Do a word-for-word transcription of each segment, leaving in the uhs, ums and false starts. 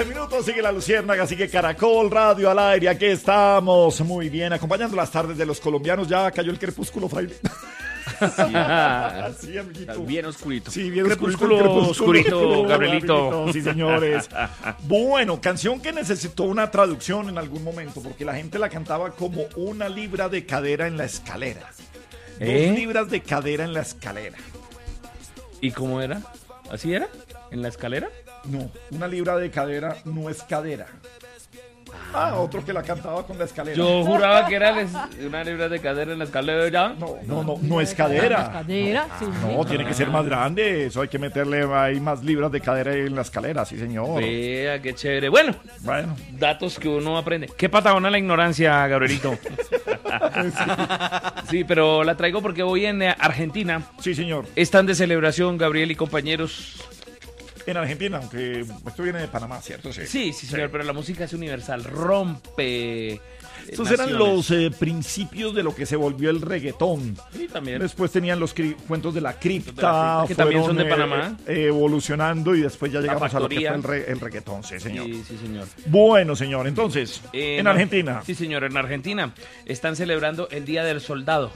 Minutos, sigue la Luciérnaga, sigue Caracol Radio al aire, aquí estamos, muy bien, acompañando las tardes de los colombianos. Ya cayó el crepúsculo, fraile. Sí, sí, amiguito. bien oscurito. Sí, bien crepúsculo, oscurito, oscurito, Gabrielito. Gabrielito. Sí, señores. Bueno, canción que necesitó una traducción en algún momento, porque la gente la cantaba como una libra de cadera en la escalera. ¿Eh? Dos libras de cadera en la escalera. ¿Y cómo era? ¿Así era? ¿En la escalera? No, una libra de cadera no es cadera. Ah, otro que la cantaba con la escalera. Yo juraba que era les- una libra de cadera en la escalera. No, no, no, no es cadera. Cadera, sí. No, tiene que ser más grande. Eso hay que meterle ahí más libras de cadera en la escalera, sí, señor. Vea, qué chévere. Bueno, Bueno, datos que uno aprende. Qué patagona la ignorancia, Gabrielito. Sí, pero la traigo porque hoy en eh, Argentina sí, señor. están de celebración, Gabriel y compañeros. En Argentina, aunque esto viene de Panamá, ¿cierto? Sí, Sí, sí, señor, pero la música es universal, rompe. eh, Estos eran naciones. los eh, principios de lo que se volvió el reggaetón. Sí, también. Después tenían los cri- cuentos de la cripta, cripta, que también son de fueron, Panamá. eh, evolucionando y después ya llegamos a lo que fue factoría. el, re- el reggaetón, sí, señor. Sí, sí, señor. Bueno, señor, entonces, Eh, en no, Argentina. Sí, señor, en Argentina están celebrando el Día del Soldado.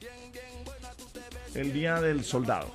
El Día del Soldado.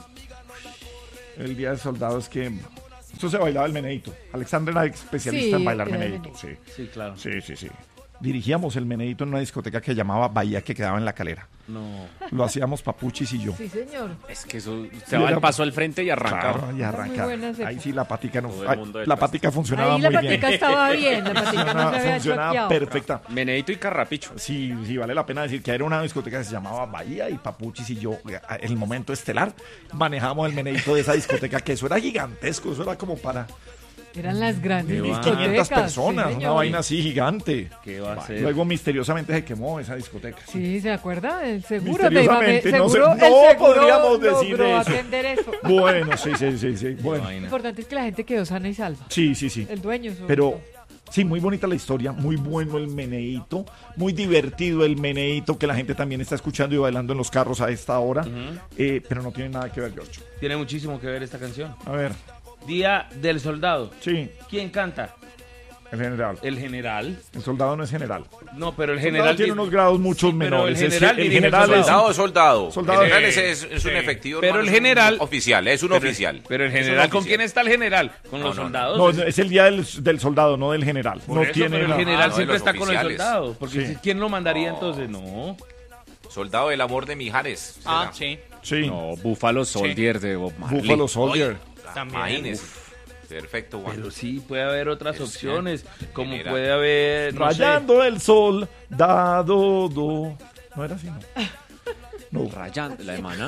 El Día del Soldado es que... Esto se bailaba el meneíto. Alexandra era especialista Sí, en bailar era meneíto, meneíto. sí. Sí, claro. Sí, sí, sí. Dirigíamos el meneíto en una discoteca que llamaba Bahía, que quedaba en La Calera. No. Lo hacíamos Papuchis y yo. Sí, señor. Es que eso Sí, se va era- al paso al frente y arranca. Claro, y Muy arrancar. buenas épocas. Ahí sí la patica no... Todo el ay, mundo la detrás. patica funcionaba Ahí la muy bien. patica estaba bien, la patica no se Funcionaba, había funcionaba choqueado. perfecta. Meneito y carrapicho. Sí, sí, vale la pena decir que era una discoteca que se llamaba Bahía y Papuchis y yo, eh, el momento estelar, manejamos el meneíto de esa discoteca, que eso era gigantesco, eso era como para Eran las grandes Qué va. discotecas. quinientas personas, sí, una señor. vaina así gigante. ¿Qué va a ser? Luego misteriosamente se quemó esa discoteca. Sí, ¿se acuerda? El seguro de Ibamet, Misteriosamente, no sé- seguro, no el seguro podríamos decir logró eso. atender eso. Bueno, sí, sí, sí, sí. Bueno, vaina. Lo importante es que la gente quedó sana y salva. sí, sí, sí. El dueño. sobre Pero todo. sí, muy bonita la historia, muy bueno el meneíto, muy divertido el meneíto que la gente también está escuchando y bailando en los carros a esta hora. Eh, pero no tiene nada que ver, George. Tiene muchísimo que ver esta canción. A ver, Día del Soldado. sí, ¿Quién canta? el general. El general. El soldado no es general. No, pero el El general soldado tiene di- unos grados mucho Sí, pero menores. el Es- general dirige el es Soldado, soldado. Soldado. El general Sí, es, es- es un efectivo. Pero hermano, el es un general- oficial, es un Pero- oficial. Pero el Es un general, ¿con oficial. quién está el general? ¿Con No, los no, no. soldados? No, es el día del, del soldado, no del general. Por no eso, tiene pero el la- general Ah, no, de siempre los está con el oficiales. soldado. Porque Sí. si- ¿quién lo mandaría entonces? No. Soldado del amor de Mijares. Ah, será. sí. Sí, No, Buffalo Soldier de Bob Marley. Buffalo Soldier. También. Imagínese. Perfecto, Juan. Pero sí, puede haber otras Es opciones. Como general. puede haber. No sé. Rayando el sol, dado, do. No era así, ¿no? No. Rayando, la hermana.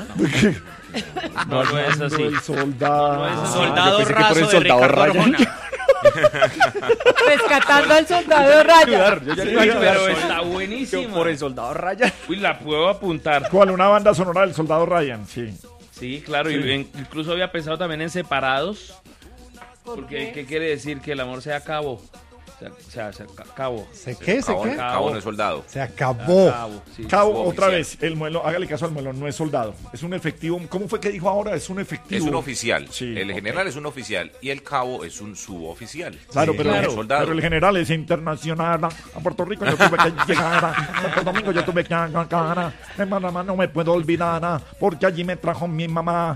No, no es así. El soldado. No, no es así. Soldado yo pensé que por el raso de soldado Ricardo Ryan. Arjona. Rescatando al soldado Raya. Yo ya Sí, le iba a ayudar, pero soy- está yo buenísima. por el soldado Ryan. Uy, la puedo apuntar. ¿Cuál? Una banda sonora del soldado Ryan, sí. Sí, claro. Sí. Y en- incluso había pensado también en separados. ¿Por Porque, qué? ¿qué quiere decir? Que el amor se acabó. O sea, o sea, se aca- cabo. ¿Se qué? ¿Se Cabo, qué? cabo no es soldado. Se acabó. Cabo, sí. Cabo, Su otra oficial. vez, el muelo, hágale caso al muelo, no es soldado, es un efectivo. ¿Cómo fue que dijo ahora? Es un efectivo. Es un oficial. Sí, el ok. general es un oficial y el cabo es un suboficial. Claro, Sí, pero, no es soldado. pero el general es internacional. A Puerto Rico yo tuve que llegar. A Santo Domingo yo tuve que llegar. En Panamá no me puedo olvidar, porque allí me trajo mi mamá.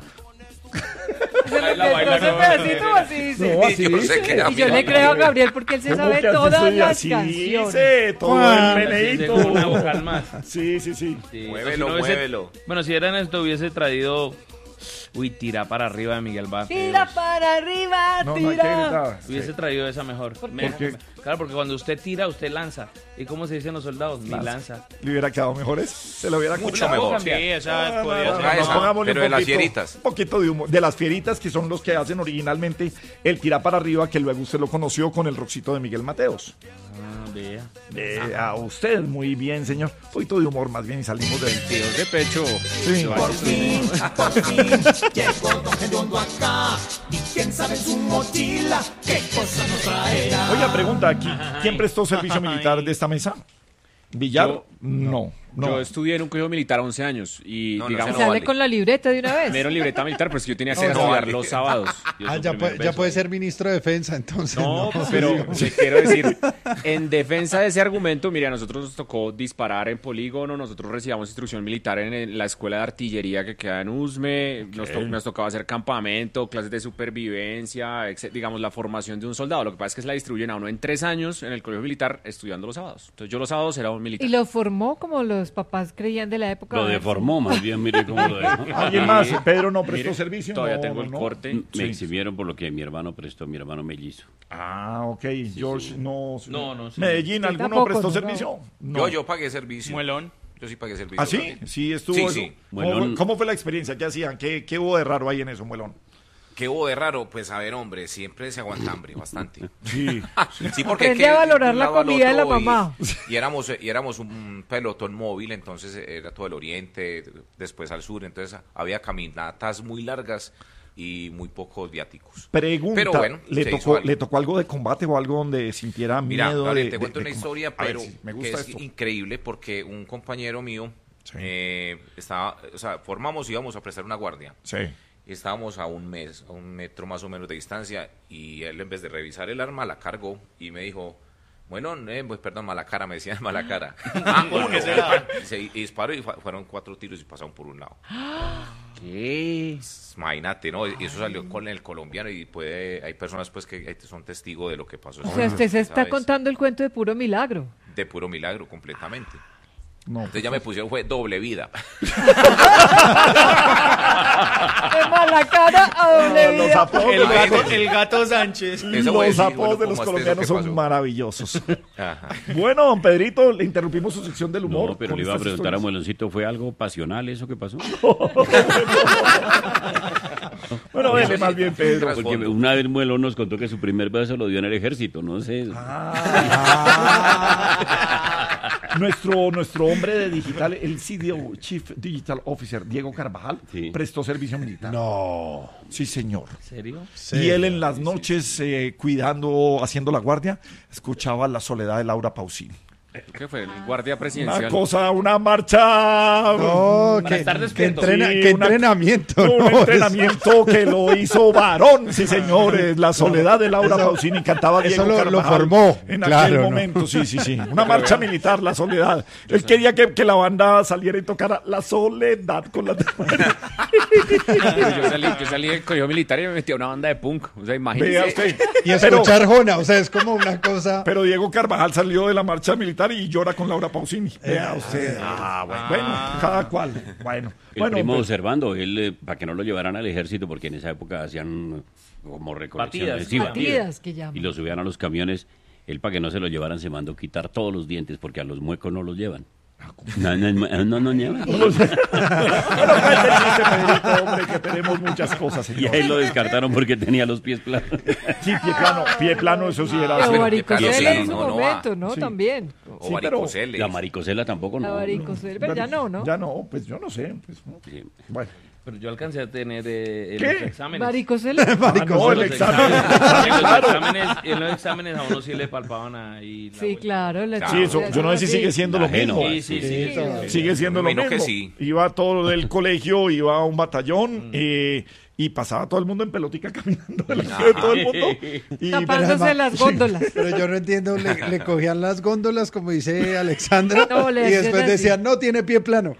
Baila, baila, Ese no, pedacito no, así dice. No, así Yo dice. sé que a Y mí yo no le me- creo a Gabriel porque él se ¿Cómo sabe que así todas soy? las Así canciones. dice, todo el Así meneíto. con una vocal más. Sí, sí, sí. Sí, Muévelo, si no hubiese- muévelo. Bueno, si era esto, hubiese traído. Uy, tira para arriba de Miguel Barrios. Tira para arriba, No, no hay que tira. gritar. Hubiese Sí. traído esa mejor. Me- ¿Por qué? Claro, porque cuando usted tira, usted lanza. ¿Y cómo se dicen los soldados? Ni lanza. ¿Le hubiera quedado mejores? Se lo hubiera Mucho escuchado. mejor. cambiar. Sí, esa Ah, podría no, ser. no, Ah, no, esa, pongámosle pero un de las poquito- fieritas. Un poquito de humor. De las fieritas, que son los que hacen originalmente el tira para arriba, que luego usted lo conoció con el roxito de Miguel Mateos. Ah, vea. Eh, a usted, muy bien, señor. Un poquito de humor más bien y salimos del... Tiros de pecho. Sí. Por fin, por fin, llegó Don Gediondo acá. Y quién sabe en su mochila qué cosa nos traerá. Oiga, pregunta aquí. ¿Quién prestó servicio militar de esta mesa? ¿Villar? Yo, no. No. Yo estudié en un colegio militar once años y No, no, digamos... no Sale vale. con la libreta de una Me vez. dieron libreta militar, pero es que yo tenía que No, estudiar no vale. los sábados. Y es Ah, su ya, primer puede, ya beso. puede ser ministro de defensa, entonces. No, No, pero te quiero decir, en defensa de ese argumento, mira, a nosotros nos tocó disparar en polígono, nosotros recibíamos instrucción militar en el- la escuela de artillería que queda en Usme, nos, to- nos tocaba hacer campamento, clases de supervivencia, etce- digamos, la formación de un soldado. Lo que pasa es que se la distribuyen a uno en tres años en el colegio militar estudiando los sábados. Entonces yo los sábados era un militar. Y lo formó como los papás creían de la época. Lo a ver deformó, más bien, mire cómo lo dejó. ¿Alguien más? Pedro no prestó Mire, servicio. Todavía No, tengo no, el no. corte. Me Sí. exhibieron por lo que mi hermano prestó, mi hermano mellizo. Ah, ok. George no. No, no, sí. Medellín, Yo ¿alguno tampoco, prestó no, servicio? No. Yo, yo pagué servicio. Muelón. Yo sí pagué servicio. ¿Ah, sí? también. Sí, estuvo Sí, eso. sí. ¿Cómo, Muelón. fue, cómo fue la experiencia? ¿Qué hacían? ¿Qué, qué hubo de raro ahí en eso, Muelón? ¿Qué hubo de raro? Pues a ver, hombre, siempre se aguanta hambre, bastante. Sí. Sí, porque Aprende que a valorar de un la lado al comida de la otro y- mamá. Y, éramos, y éramos un pelotón móvil, entonces era todo el oriente, después al sur, entonces había caminatas muy largas y muy pocos viáticos. Pregunta, Pero bueno, ¿le, se tocó, hizo algo. ¿le tocó algo de combate o algo donde sintiera Mira, miedo? Gabriel, de, te de- cuento de una combate? historia, A ver, pero sí, me que gusta es esto. increíble porque un compañero mío Sí. eh, estaba, o sea, formamos y íbamos a prestar una guardia. Sí. Y estábamos a un mes, a un metro más o menos de distancia, y él en vez de revisar el arma la cargó y me dijo, bueno, eh, pues perdón, mala cara, me decían mala cara. Ah, uno, y se y disparó y fu- fueron cuatro tiros y pasaron por un lado. ¿Qué? Imagínate, ¿no? Y eso salió con el colombiano y puede, hay personas pues que son testigos de lo que pasó. O sea, usted se está ¿sabes? contando el cuento de puro milagro. De puro milagro, completamente. No. Entonces ya me pusieron, fue doble vida. De mala cara a doble Los vida. apodos, El de los- gato, el gato Sánchez. Eso voy a los decir, apodos bueno, de los ¿cómo colombianos es eso? ¿Qué son pasó? maravillosos. Ajá. Bueno, don Pedrito, le interrumpimos su sección del humor. No, pero con le iba a estas preguntar a historias. Mueloncito, ¿fue algo pasional eso que pasó? Bueno, dele más bien, Pedro. Tras- Porque fondo. una vez Muelón nos contó que su primer beso lo dio en el ejército, no sé. Nuestro, nuestro hombre de digital, el C D O, Chief Digital Officer, Diego Carvajal, Sí. prestó servicio militar. No. Sí, señor. ¿En serio? Y él en las noches, eh, cuidando, haciendo la guardia, escuchaba La soledad de Laura Pausini. ¿Qué fue? El guardia Una presidencial. cosa, una marcha. No, Para que, estar que despierto. entrena- Sí, que una- entrenamiento. Un no, entrenamiento que lo hizo varón, sí señores. La soledad de Laura Eso- Pausini cantaba eso Diego lo- lo Carvajal formó, en claro, aquel ¿no? momento, sí, sí, sí. Una marcha militar, La soledad. Él quería que, que la banda saliera y tocara La soledad con las demás. Yo salí, yo salí del colegio militar y me metí a una banda de punk. O sea, imagínese. Vea usted. Y Pero, escuchar Jona, o sea, es como una cosa. pero Diego Carvajal salió de la marcha militar y llora con Laura Pausini. Vea usted. Ah, bueno. Bueno, cada cual. Bueno. El bueno, primo pues, observando, él, eh, para que no lo llevaran al ejército, porque en esa época hacían como recolección Batidas. sí, Batidas, que y llaman. lo subían a los camiones. Él, para que no se lo llevaran, se mandó quitar todos los dientes, porque a los muecos no los llevan. No, no, no, no, no llevan. bueno, cuente el chiste, Pedrito, hombre, que tenemos muchas cosas, Y señor. ahí lo descartaron porque tenía los pies planos. Sí, pie plano, pie plano, eso sí era. La pero varicocela sí, en su no, no momento, va. ¿no? Sí. También. O Sí, pero- varicocele. La maricocela tampoco, La no. varicocela, pero ya no, ¿no? Ya no, pues yo no sé. Pues, no. Sí. Bueno. Pero yo alcancé a tener eh, en ¿Qué? los exámenes. Varicocela. Ah, no, el Los examen. exámenes, en, los exámenes en los exámenes a uno sí le palpaban ahí. la Sí, vuelta. claro. la Sí, eso, yo no sé si sí. sigue siendo lo Ajeno. mismo. Sí, sí, sí. Sí. Sigue siendo Me lo imagino mismo. que sí. Iba todo del colegio, iba a un batallón eh, y pasaba todo el mundo en pelotica caminando delante de todo el mundo. Y, Tapándose además- las góndolas. Pero yo no entiendo, le, le cogían las góndolas, como dice Alexandra, No, le y decían después así. decían, no, tiene pie plano.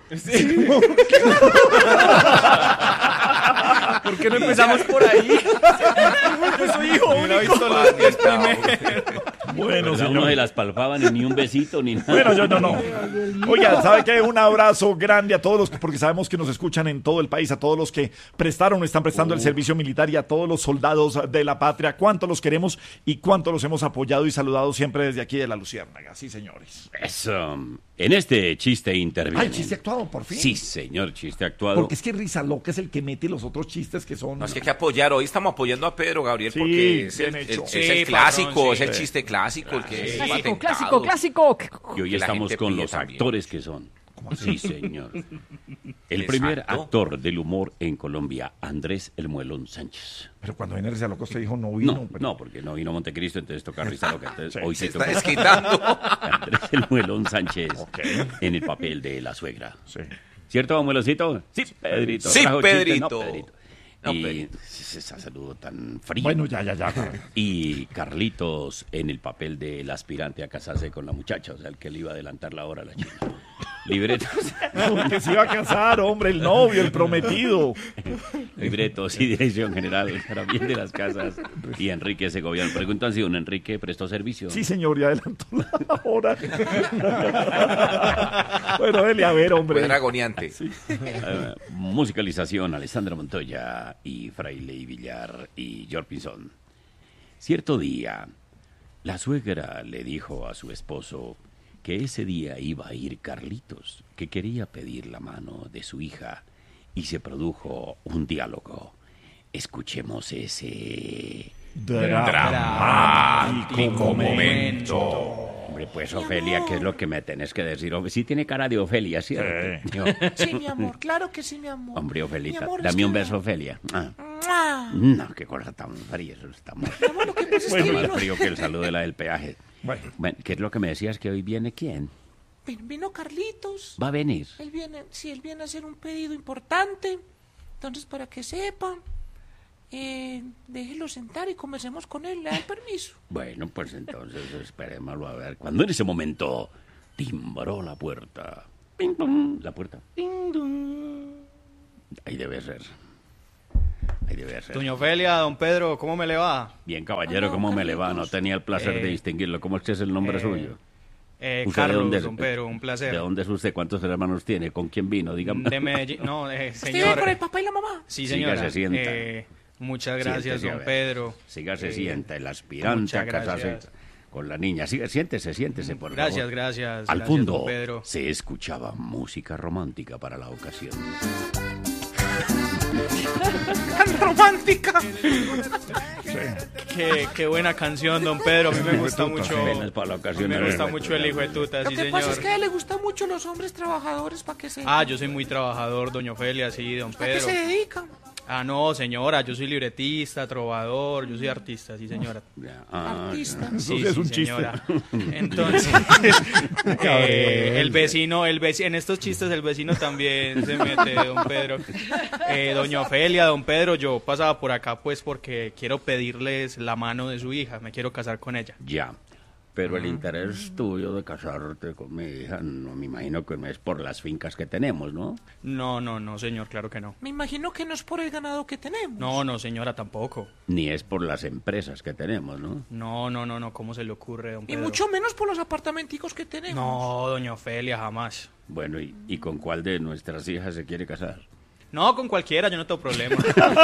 ¿Por qué no empezamos por ahí? Yo soy hijo único. Visto los diez primeros. bueno, ¿Verdad? Uno señor. se las palpaban y ni un besito ni nada. Bueno, yo no, no. Oiga, ¿sabe qué? Un abrazo grande a todos los que, porque sabemos que nos escuchan en todo el país, a todos los que prestaron o están prestando el servicio militar y a todos los soldados de la patria. Cuánto los queremos y cuánto los hemos apoyado y saludado siempre desde aquí de la Luciérnaga. Sí, señores. Eso. En este chiste interviene. Ay, chiste actuado, por fin. Sí, señor, chiste actuado. Porque es que Risa Loca es el que mete los otros chistes que son. No, es que hay que apoyar. Hoy estamos apoyando a Pedro, Gabriel, Sí, porque es el, bien el- hecho. es Sí, el patrón, clásico, sí. es el chiste clásico, el que es Clásico, patentado. clásico, clásico. Y hoy que la estamos gente con pide los también. actores que son Sí, señor. El primer Exacto. actor del humor en Colombia, Andrés El Muelón Sánchez. Pero cuando viene el Loco, usted dijo no vino. No, pero- no, porque no vino Montecristo, entonces toca risa loca. Entonces, Sí, hoy Se se está toca desquitando. Andrés El Muelón Sánchez Ok. en el papel de la suegra. Sí. ¿Cierto, abuelocito? Sí, Pedrito. Sí, Trajo chiste, Pedrito. No, Pedrito. No, y Pedrito. ese saludo tan frío. Bueno, ya, ya, ya. Y Carlitos en el papel del aspirante a casarse con la muchacha, o sea, el que le iba a adelantar la hora a la china. Libretos, No, que se iba a casar, hombre, el novio, el prometido. libretos y dirección general para bien de las casas. Y Enrique Segoviano. Preguntan si un Enrique prestó servicio. Sí, señor, ya adelantó la hora. Bueno, dele a ver, hombre. Fue dragoniante. Eh, musicalización, Alessandra Montoya y Fraile Villar y George Pinzón. Cierto día, la suegra le dijo a su esposo que ese día iba a ir Carlitos, que quería pedir la mano de su hija, y se produjo un diálogo. Escuchemos ese... Dramático momento. Hombre, pues Ofelia, ¿qué es lo que me tenés que decir? Sí tiene cara de Ofelia, ¿cierto? Yo- Sí, mi amor, claro que sí, mi amor. Hombre, Ofelita, Mi amor, es dame que- un beso, Ofelia. Ah. ¡Mua! No, qué cosa tan fría, eso está más, Mi amor, lo que pasa es que más vino, frío que el saludo de la del peaje. Bueno. Bueno, ¿qué es lo que me decías que hoy viene quién? vino- vino Carlitos. Va a venir. Él viene, sí, él viene a hacer un pedido importante. Entonces, para que sepa, eh, déjelo sentar y conversemos con él. ¿Le da el permiso? Bueno, pues entonces esperémoslo a ver. Cuando en ese momento timbró la puerta. Ping, pong, la puerta. Ahí debe ser. Ahí debe ser. Doña Ofelia, don Pedro, ¿cómo me le va? Bien, caballero, Hola, ¿cómo me le va? No Carlitos. tenía el placer de Eh, distinguirlo. ¿Cómo es que es el nombre eh, suyo? Eh, ¿Usted de Carlos, dónde es? don Pedro, un placer. ¿De dónde es usted? ¿Cuántos hermanos tiene? ¿Con quién vino? Dígame. De Medellín. No, eh, ¿Usted vive señor. con el papá y la mamá? Sí, Sígase, señora. sienta. Eh, muchas gracias, Siéntese, a don ver. Pedro. Sígase, Eh, sienta, el aspirante muchas a casarse gracias. con la niña. Siga, siéntese, siéntese, por Gracias, favor. gracias. Al gracias, fondo don Pedro. se escuchaba música romántica para la ocasión. ¡Tan romántica! Qué, qué buena canción, don Pedro. A mí me gusta mucho. Apenas para la A mí ocasión. me era gusta bueno. mucho el hijo de tuta, Lo sí, que señor. pasa es que a él le gustan mucho los hombres trabajadores, para que sepa. Ah, yo soy muy trabajador, doña Ofelia, sí, don ¿A qué Pedro. se dedica? Ah, no, señora, yo soy libretista, trovador, yo soy artista, sí, señora. Ya, ah, Artista. Eso sí Sí, es sí, un chiste. señora. Entonces, eh, el vecino, el vecino, en estos chistes el vecino también se mete, don Pedro. Eh, doña Ofelia, don Pedro, yo pasaba por acá pues porque quiero pedirles la mano de su hija, me quiero casar con ella. ya. Pero el interés tuyo de casarte con mi hija, no me imagino que no es por las fincas que tenemos, ¿no? No, no, no, señor, claro que no. Me imagino que no es por el ganado que tenemos. No, no, señora, tampoco. Ni es por las empresas que tenemos, ¿no? No, no, no, no, ¿cómo se le ocurre, don Y Pedro? mucho menos por los apartamenticos que tenemos. No, doña Ofelia, jamás. Bueno, ¿y, y con cuál de nuestras hijas se quiere casar? No, con cualquiera, yo no tengo problema.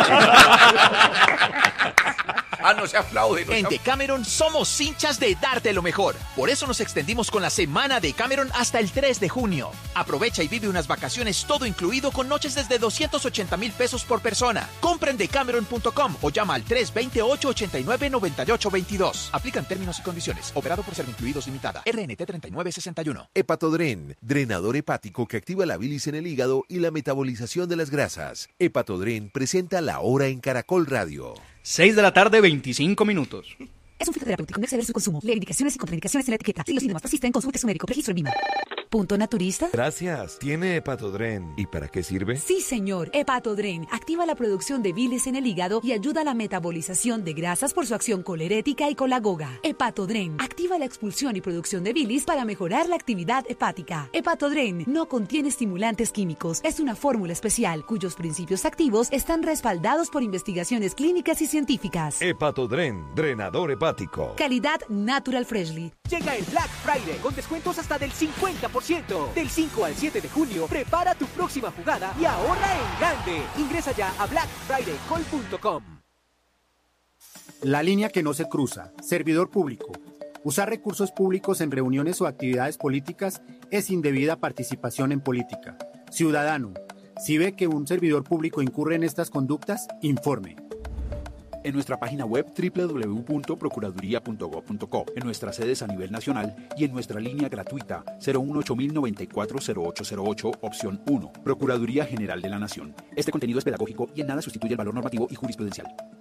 Ah, no se aplaude. No se En apl- Decameron somos hinchas de darte lo mejor. Por eso nos extendimos con la semana de Decameron hasta el tres de junio. Aprovecha y vive unas vacaciones todo incluido con noches desde doscientos ochenta mil pesos por persona. Compra en decameron punto com o llama al tres dos ocho, ocho nueve, nueve ocho dos dos. Aplican términos y condiciones. Operado por Servincluidos Limitada. R N T treinta y nueve sesenta y uno. Hepatodren, drenador hepático que activa la bilis en el hígado y la metabolización de las grasas. Hepatodren presenta La Hora en Caracol Radio. Seis de la tarde, veinticinco minutos. Es un fitoterapéutico, no exceder su consumo. Lee indicaciones y contraindicaciones en la etiqueta. Si los síntomas persisten, consulte a su médico. Registro en Lima. ¿Punto naturista? Gracias. ¿Tiene Hepatodren? ¿Y para qué sirve? Sí, señor. Hepatodren activa la producción de bilis en el hígado y ayuda a la metabolización de grasas por su acción colerética y colagoga. Hepatodren activa la expulsión y producción de bilis para mejorar la actividad hepática. Hepatodren no contiene estimulantes químicos. Es una fórmula especial cuyos principios activos están respaldados por investigaciones clínicas y científicas. Hepatodren, drenador hepático. Calidad Natural Freshly. Llega el Black Friday con descuentos hasta del cincuenta por ciento. Del cinco al siete de junio, prepara tu próxima jugada y ahorra en grande. Ingresa ya a black friday call punto com. La línea que no se cruza. Servidor público. Usar recursos públicos en reuniones o actividades políticas es indebida participación en política. Ciudadano, si ve que un servidor público incurre en estas conductas, informe. en nuestra página web doble u doble u doble u punto procuraduría punto gob punto co, en nuestras sedes a nivel nacional y en nuestra línea gratuita cero uno ocho mil noventa y cuatro cero ocho cero ocho, opción uno. Procuraduría General de la Nación. Este contenido es pedagógico y en nada sustituye el valor normativo y jurisprudencial.